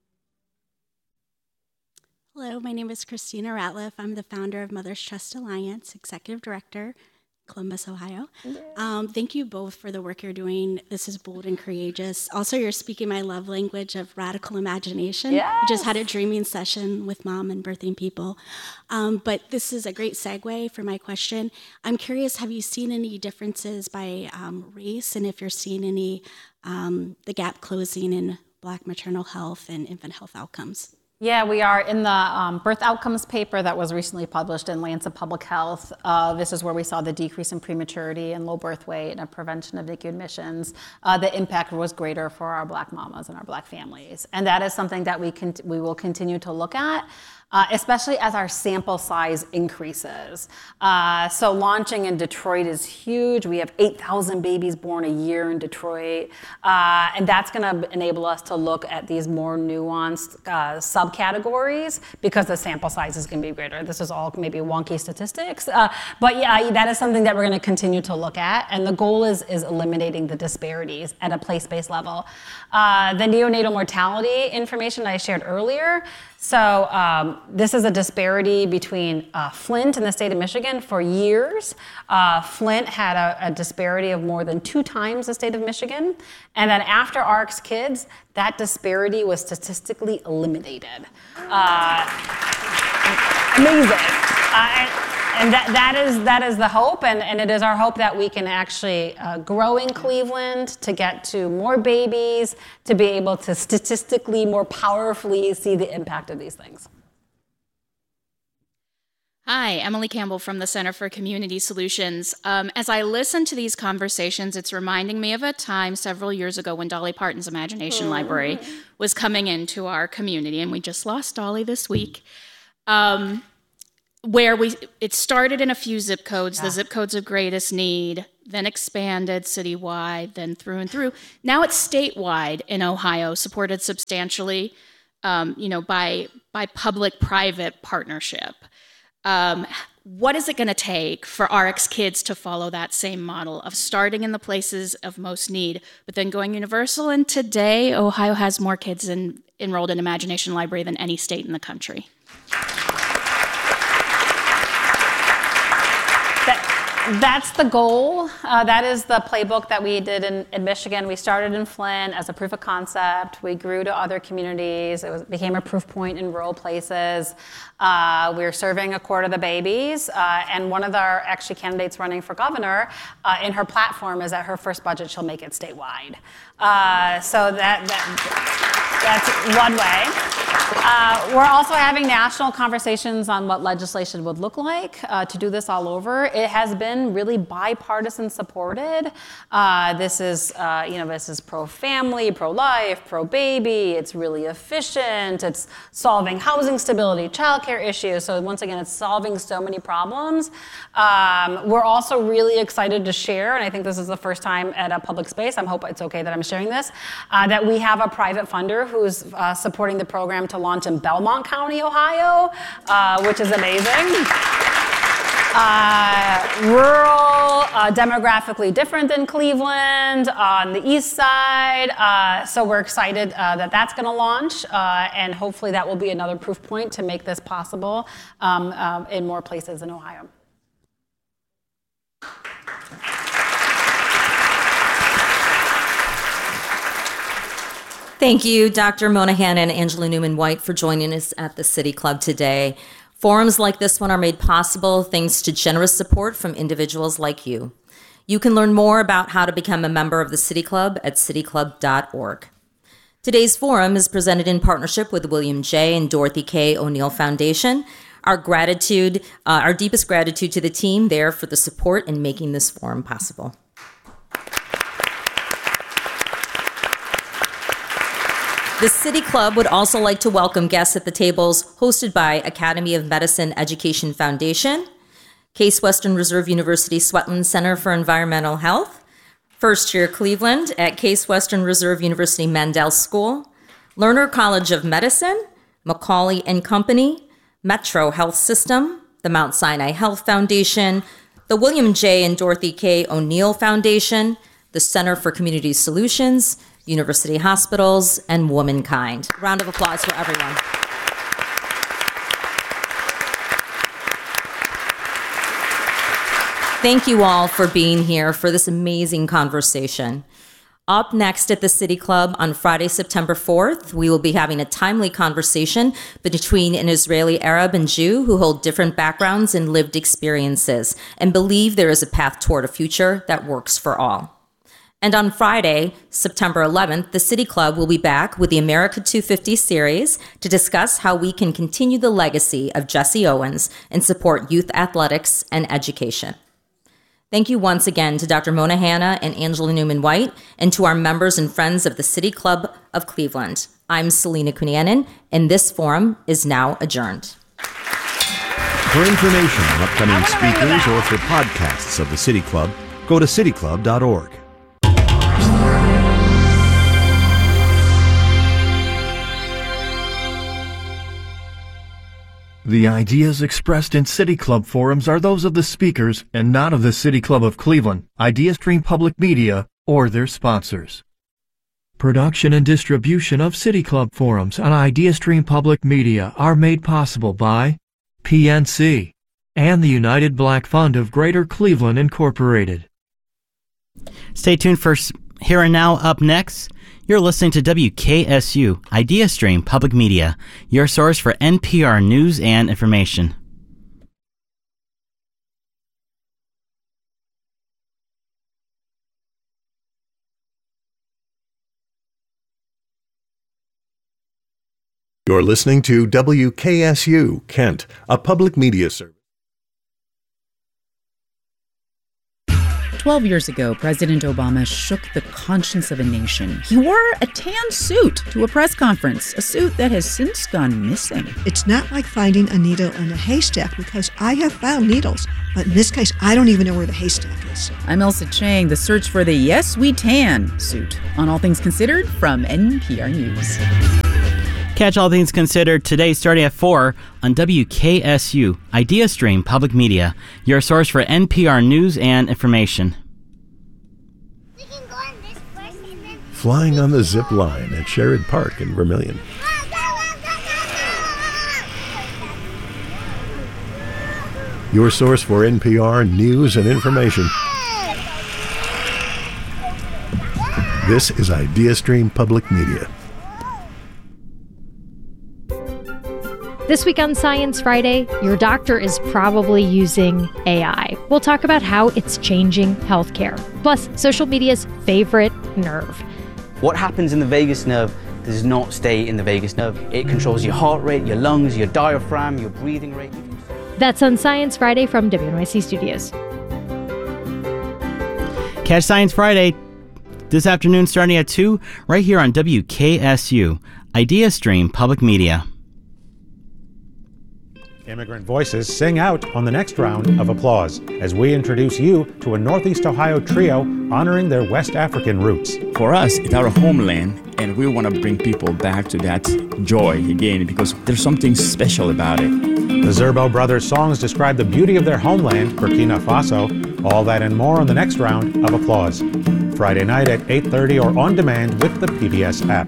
Hello, my name is Christina Ratliff. I'm the founder of Mother's Trust Alliance, Executive Director, Columbus, Ohio. Yes. Um, thank you both for the work you're doing. This is bold and courageous. Also, you're speaking my love language of radical imagination. Yes. I just had a dreaming session with Mom and Birthing People. Um, but this is a great segue for my question. I'm curious, have you seen any differences by um, race, and if you're seeing any, um, the gap closing in Black maternal health and infant health outcomes? Yeah, we are. In the um, birth outcomes paper that was recently published in Lancet Public Health, uh, this is where we saw the decrease in prematurity and low birth weight and a prevention of N I C U admissions. Uh, the impact was greater for our Black mamas and our Black families. And that is something that we, can, we will continue to look at, uh, especially as our sample size increases. Uh, so launching in Detroit is huge. We have eight thousand babies born a year in Detroit. Uh, and that's going to enable us to look at these more nuanced uh, subcategories because the sample size is going to be greater. This is all maybe wonky statistics. Uh, but yeah, that is something that we're going to continue to look at. And the goal is, is eliminating the disparities at a place-based level. Uh, the neonatal mortality information I shared earlier, So um, this is a disparity between uh, Flint and the state of Michigan for years. Uh, Flint had a, a disparity of more than two times the state of Michigan. And then after A R C's Kids, that disparity was statistically eliminated. Uh, amazing. Uh, And that, that, is, that is the hope, and, and it is our hope that we can actually uh, grow in Cleveland to get to more babies, to be able to statistically more powerfully see the impact of these things. Hi, Emily Campbell from the Center for Community Solutions. Um, as I listen to these conversations, it's reminding me of a time several years ago when Dolly Parton's Imagination mm. Library was coming into our community, and we just lost Dolly this week. Um, where we it started in a few zip codes, yeah. the zip codes of greatest need, then expanded citywide, then through and through. Now it's statewide in Ohio, supported substantially, um, you know, by by public-private partnership. Um, what is it going to take for A R C's Kids to follow that same model of starting in the places of most need, but then going universal? And today, Ohio has more kids in, enrolled in Imagination Library than any state in the country. That's the goal. Uh, that is the playbook that we did in, in Michigan. We started in Flint as a proof of concept. We grew to other communities. It was, became a proof point in rural places. Uh, we're serving a quarter of the babies. Uh, and one of our actually candidates running for governor, uh, in her platform is that her first budget she'll make it statewide. Uh, so that, that that's one way. Uh, we're also having national conversations on what legislation would look like uh, to do this all over. It has been really bipartisan supported. Uh, this is, uh, you know, this is pro-family, pro-life, pro-baby. It's really efficient. It's solving housing stability, childcare issues. So once again, it's solving so many problems. Um, we're also really excited to share, and I think this is the first time at a public space, I hope it's okay that I'm sharing this, uh, that we have a private funder who's uh, supporting the program to launch in Belmont County, Ohio, uh, which is amazing. Uh, rural, uh, demographically different than Cleveland, on the east side. Uh, so we're excited uh, that that's going to launch, uh, and hopefully that will be another proof point to make this possible um, um, in more places in Ohio. Thank you, Doctor Mona Hanna and Angela Newman-White, for joining us at the City Club today. Forums like this one are made possible thanks to generous support from individuals like you. You can learn more about how to become a member of the City Club at city club dot org. Today's forum is presented in partnership with the William J. and Dorothy K. O'Neill Foundation. Our gratitude, uh, our deepest gratitude to the team there for the support in making this forum possible. The City Club would also like to welcome guests at the tables hosted by Academy of Medicine Education Foundation, Case Western Reserve University Swetland Center for Environmental Health, First Year Cleveland at Case Western Reserve University Mandel School, Lerner College of Medicine, Macaulay and Company, Metro Health System, the Mount Sinai Health Foundation, the William J. and Dorothy K. O'Neill Foundation, the Center for Community Solutions, University Hospitals, and Womankind. Round of applause for everyone. Thank you all for being here for this amazing conversation. Up next at the City Club on Friday, September fourth, we will be having a timely conversation between an Israeli Arab and Jew who hold different backgrounds and lived experiences and believe there is a path toward a future that works for all. And on Friday, September eleventh, the City Club will be back with the America two fifty series to discuss how we can continue the legacy of Jesse Owens and support youth athletics and education. Thank you once again to Doctor Mona Hanna and Angela Newman-White, and to our members and friends of the City Club of Cleveland. I'm Selena Kunianen, and this forum is now adjourned. For information on upcoming speakers or for podcasts of the City Club, go to city club dot org. The ideas expressed in City Club forums are those of the speakers and not of the City Club of Cleveland, IdeaStream Public Media, or their sponsors. production and distribution of City Club forums on IdeaStream Public Media are made possible by P N C and the United Black Fund of Greater Cleveland, Incorporated. Stay tuned for Here and Now. Up next, you're listening to W K S U, IdeaStream Public Media, your source for N P R news and information. You're listening to W K S U, Kent, a public media service. Twelve years ago, President Obama shook the conscience of a nation. He wore a tan suit to a press conference, a suit that has since gone missing. It's not like finding a needle in a haystack, because I have found needles, but in this case, I don't even know where the haystack is. I'm Elsa Chang, the search for the Yes We Tan suit on All Things Considered from N P R News. Catch All Things Considered today starting at four on W K S U, IdeaStream Public Media, your source for N P R news and information. Flying on the zip line at Sherrod Park in Vermilion. Your source for N P R news and information. This is IdeaStream Public Media. This week on Science Friday, your doctor is probably using A I. We'll talk about how it's changing healthcare, plus social media's favorite nerve. What happens in the vagus nerve does not stay in the vagus nerve. It controls your heart rate, your lungs, your diaphragm, your breathing rate. That's on Science Friday from W N Y C Studios. Catch Science Friday this afternoon starting at two, right here on W K S U, IdeaStream Public Media. Immigrant voices sing out on the next round of applause as we introduce you to a Northeast Ohio trio honoring their West African roots. For us, it's our homeland, and we want to bring people back to that joy again because there's something special about it. The Zerbo Brothers' songs describe the beauty of their homeland, Burkina Faso. All that and more on the next round of applause. Friday night at eight thirty or on demand with the P B S app.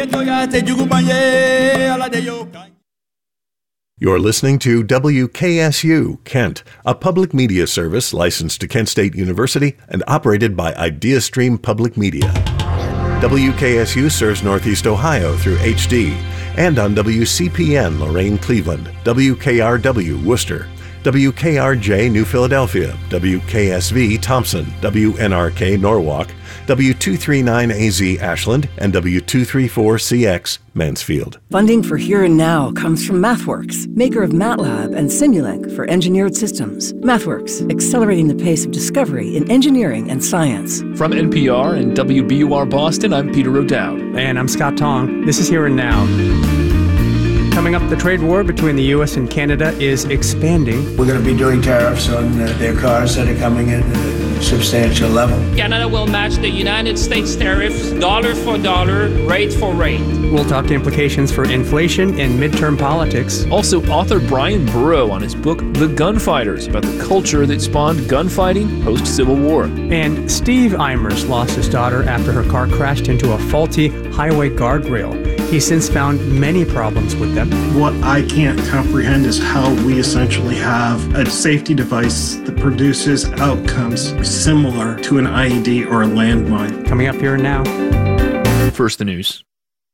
You're listening to W K S U, Kent, a public media service licensed to Kent State University and operated by IdeaStream Public Media. W K S U serves Northeast Ohio through H D and on W C P N Lorain, Cleveland, W K R W Worcester, W K R J New Philadelphia, W K S V Thompson, W N R K Norwalk, W two thirty-nine A Z Ashland, and W two thirty-four C X Mansfield. Funding for Here and Now comes from MathWorks, maker of MATLAB and Simulink for engineered systems. MathWorks, accelerating the pace of discovery in engineering and science. From N P R and W B U R Boston, I'm Peter O'Dowd. And I'm Scott Tong. This is Here and Now. Coming up, the trade war between the U S and Canada is expanding. We're going to be doing tariffs on uh, their cars that are coming in at a substantial level. Canada will match the United States tariffs dollar for dollar, rate for rate. We'll talk implications for inflation and midterm politics. Also, author Brian Burrow on his book, The Gunfighters, about the culture that spawned gunfighting post-Civil War. And Steve Eimers lost his daughter after her car crashed into a faulty highway guardrail. He's since found many problems with them. What I can't comprehend is how we essentially have a safety device that produces outcomes similar to an I E D or a landmine. Coming up here and now. First, the news.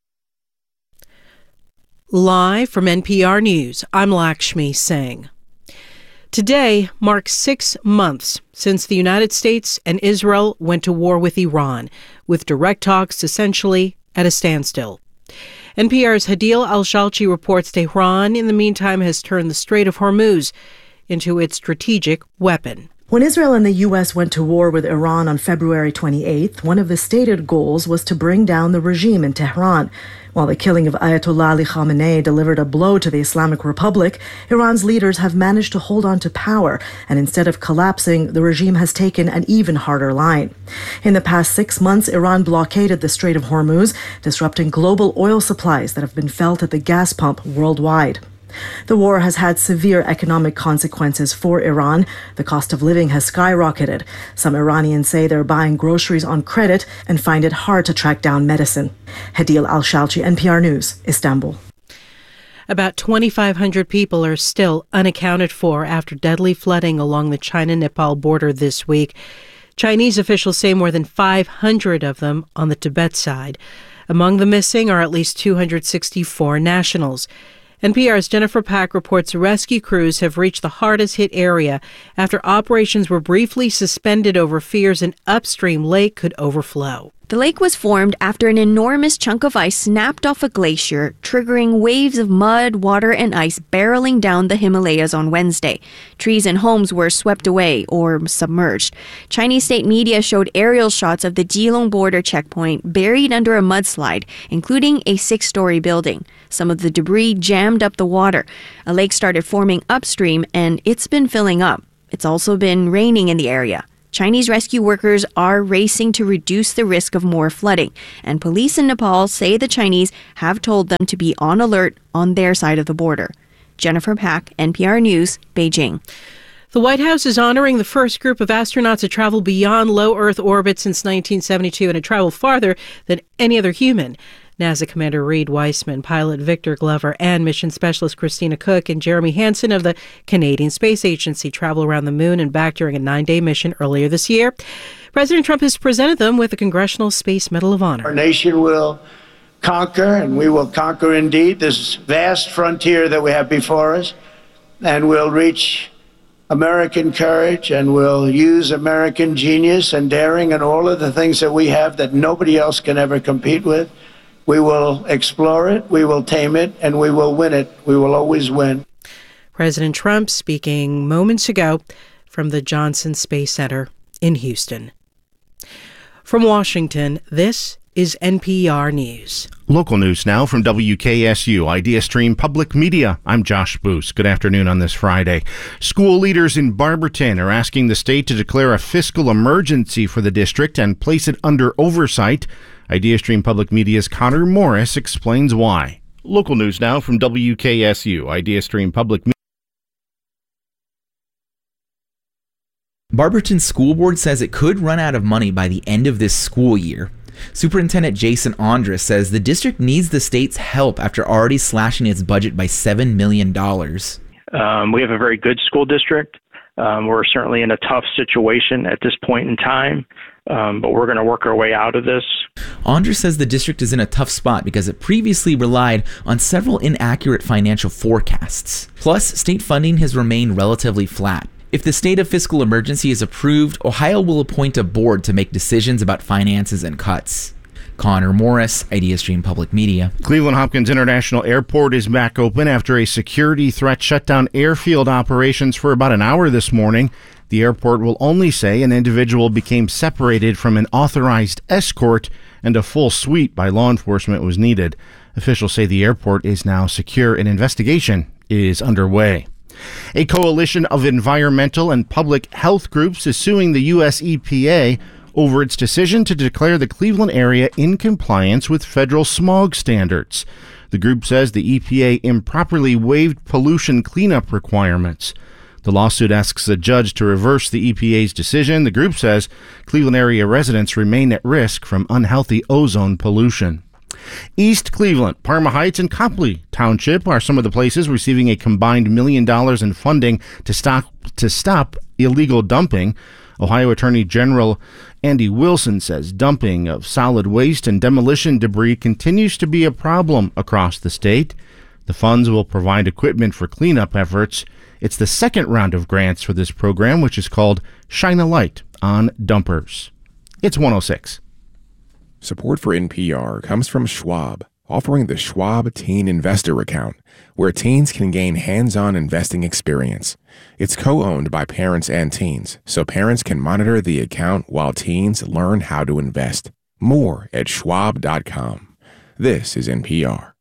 Live from N P R News, I'm Lakshmi Singh. Today marks six months since the United States and Israel went to war with Iran, with direct talks essentially at a standstill. N P R's Hadil Al-Shalchi reports Tehran, in the meantime, has turned the Strait of Hormuz into its strategic weapon. When Israel and the U S went to war with Iran on February twenty-eighth, one of the stated goals was to bring down the regime in Tehran. While the killing of Ayatollah Ali Khamenei delivered a blow to the Islamic Republic, Iran's leaders have managed to hold on to power, and instead of collapsing, the regime has taken an even harder line. In the past six months, Iran blockaded the Strait of Hormuz, disrupting global oil supplies that have been felt at the gas pump worldwide. The war has had severe economic consequences for Iran. The cost of living has skyrocketed. Some Iranians say they're buying groceries on credit and find it hard to track down medicine. Hadil Al-Shalchi, N P R News, Istanbul. About twenty-five hundred people are still unaccounted for after deadly flooding along the China-Nepal border this week. Chinese officials say more than five hundred of them on the Tibet side. Among the missing are at least two hundred sixty-four nationals. N P R's Jennifer Pack reports rescue crews have reached the hardest hit area after operations were briefly suspended over fears an upstream lake could overflow. The lake was formed after an enormous chunk of ice snapped off a glacier, triggering waves of mud, water, and ice barreling down the Himalayas on Wednesday. Trees and homes were swept away or submerged. Chinese state media showed aerial shots of the Jilong border checkpoint buried under a mudslide, including a six-story building. Some of the debris jammed up the water. A lake started forming upstream, and it's been filling up. It's also been raining in the area. Chinese rescue workers are racing to reduce the risk of more flooding, and police in Nepal say the Chinese have told them to be on alert on their side of the border. Jennifer Pack, N P R News, Beijing. The White House is honoring the first group of astronauts to travel beyond low Earth orbit since nineteen seventy-two and to travel farther than any other human. NASA Commander Reed Weissman, pilot Victor Glover, and mission specialist Christina Cook and Jeremy Hansen of the Canadian Space Agency travel around the moon and back during a nine-day mission earlier this year. President Trump has presented them with the Congressional Space Medal of Honor. Our nation will conquer, and we will conquer indeed, this vast frontier that we have before us, and we'll reach American courage, and we'll use American genius and daring and all of the things that we have that nobody else can ever compete with. We will explore it, we will tame it, and we will win it. We will always win. President Trump speaking moments ago from the Johnson Space Center in Houston. From Washington, this is N P R News. Local news now from W K S U, IdeaStream Public Media. I'm Josh Boos. Good afternoon on this Friday. School leaders in Barberton are asking the state to declare a fiscal emergency for the district and place it under oversight. IdeaStream Public Media's Connor Morris explains why. Local news now from W K S U, IdeaStream Public Media. Barberton School Board says it could run out of money by the end of this school year. Superintendent Jason Andrus says the district needs the state's help after already slashing its budget by seven million dollars. Um, we have a very good school district. Um, we're certainly in a tough situation at this point in time, um, but we're going to work our way out of this. Andrus says the district is in a tough spot because it previously relied on several inaccurate financial forecasts. Plus, state funding has remained relatively flat. If the state of fiscal emergency is approved, Ohio will appoint a board to make decisions about finances and cuts. Connor Morris, IdeaStream Public Media. Cleveland Hopkins International Airport is back open after a security threat shut down airfield operations for about an hour this morning. The airport will only say an individual became separated from an authorized escort and a full sweep by law enforcement was needed. Officials say the airport is now secure. An investigation is underway. A coalition of environmental and public health groups is suing the U S E P A over its decision to declare the Cleveland area in compliance with federal smog standards. The group says the E P A improperly waived pollution cleanup requirements. The lawsuit asks a judge to reverse the E P A's decision. The group says Cleveland area residents remain at risk from unhealthy ozone pollution. East Cleveland, Parma Heights, and Copley Township are some of the places receiving a combined million dollars in funding to stop to stop illegal dumping. Ohio Attorney General Andy Wilson says dumping of solid waste and demolition debris continues to be a problem across the state. The funds will provide equipment for cleanup efforts. It's the second round of grants for this program, which is called Shine a Light on Dumpers. It's one oh six. Support for N P R comes from Schwab, offering the Schwab Teen Investor Account, where teens can gain hands-on investing experience. It's co-owned by parents and teens, so parents can monitor the account while teens learn how to invest. More at schwab dot com. This is N P R.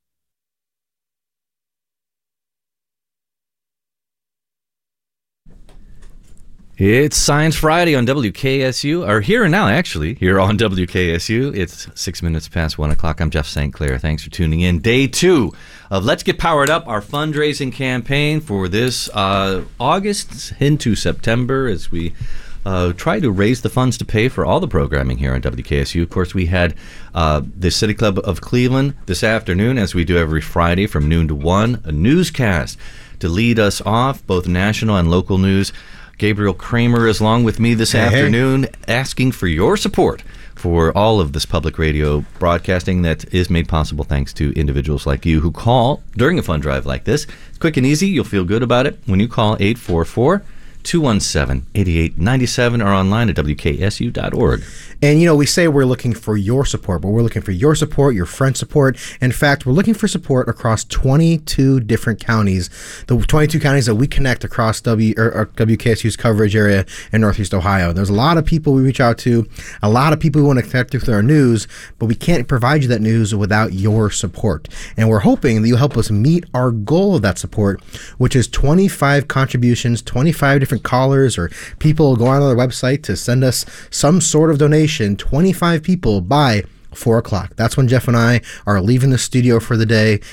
It's Science Friday on W K S U, or here and now, actually, here on W K S U. It's six minutes past one o'clock. I'm Jeff Saint Clair. Thanks for tuning in. Day two of Let's Get Powered Up, our fundraising campaign for this uh, August into September, as we uh, try to raise the funds to pay for all the programming here on W K S U. Of course, we had uh, the City Club of Cleveland this afternoon, as we do every Friday from noon to one, a newscast to lead us off, both national and local news. Gabriel Kramer is along with me this hey, afternoon hey. asking for your support for all of this public radio broadcasting that is made possible thanks to individuals like you who call during a fund drive like this. It's quick and easy. You'll feel good about it when you call eight four four, two one seven, eight eight nine seven or online at W K S U dot org. And, you know, we say we're looking for your support, but we're looking for your support, your friend's support. In fact, we're looking for support across twenty-two different counties, the twenty-two counties that we connect across W or, or W K S U's coverage area in Northeast Ohio. There's a lot of people we reach out to, a lot of people who want to connect with our news, but we can't provide you that news without your support. And we're hoping that you'll help us meet our goal of that support, which is twenty-five contributions, twenty-five different callers or people go on our website to send us some sort of donation. twenty-five people by four o'clock. That's when Jeff and I are leaving the studio for the day,